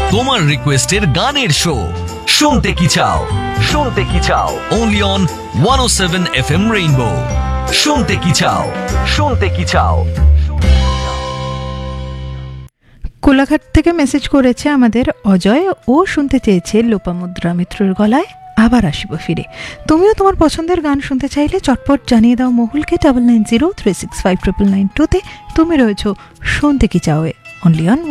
তোমার রিকোয়েস্টের গানের শো শুনতে কি চাও, শুনতে কি চাও, অনলি অন 107 FM রেইনবো। শুনতে কি চাও, শুনতে কি চাও। কোলাঘাট থেকে মেসেজ করেছে আমাদের অজয়, ও শুনতে চেয়েছে লোপামুদ্রা মিত্রর গলায় আবার আসিব ফিরে। তুমিও তোমার পছন্দের গান শুনতে চাইলে চটপট জানিয়ে দাও মহুলকে 9903659992 তে। তুমি রয়েছো শুনতে কি চাও অনলি অন